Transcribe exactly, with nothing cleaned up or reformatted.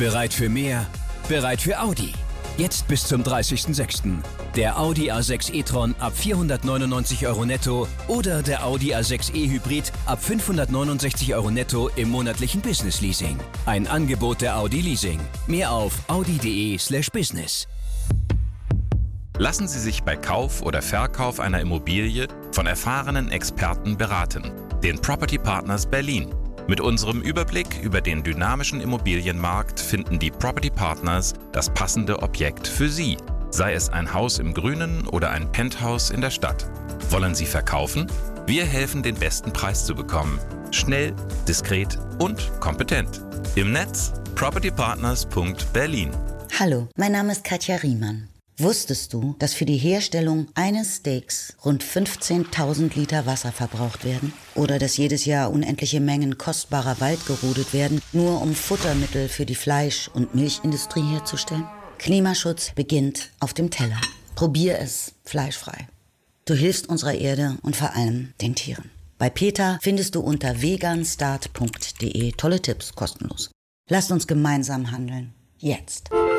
Bereit für mehr? Bereit für Audi. Jetzt bis zum dreißigsten sechsten Der Audi A sechs e-tron ab vierhundertneunundneunzig Euro netto oder der Audi A sechs e-Hybrid ab fünfhundertneunundsechzig Euro netto im monatlichen Business-Leasing. Ein Angebot der Audi Leasing. Mehr auf audi.de slash business. Lassen Sie sich bei Kauf oder Verkauf einer Immobilie von erfahrenen Experten beraten. Den Property Partners Berlin. Mit unserem Überblick über den dynamischen Immobilienmarkt finden die Property Partners das passende Objekt für Sie. Sei es ein Haus im Grünen oder ein Penthouse in der Stadt. Wollen Sie verkaufen? Wir helfen, den besten Preis zu bekommen. Schnell, diskret und kompetent. Im Netz propertypartners punkt berlin. Hallo, mein Name ist Katja Riemann. Wusstest du, dass für die Herstellung eines Steaks rund fünfzehntausend Liter Wasser verbraucht werden? Oder dass jedes Jahr unendliche Mengen kostbarer Wald gerodet werden, nur um Futtermittel für die Fleisch- und Milchindustrie herzustellen? Klimaschutz beginnt auf dem Teller. Probier es fleischfrei. Du hilfst unserer Erde und vor allem den Tieren. Bei PETA findest du unter veganstart punkt de tolle Tipps kostenlos. Lasst uns gemeinsam handeln. Jetzt.